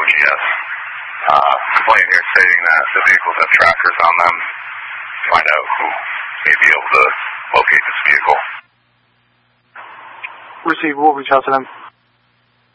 OGS. Complaint here stating that the vehicles have trackers on them. Find out who may be able to locate this vehicle. Receive, we'll reach out to them.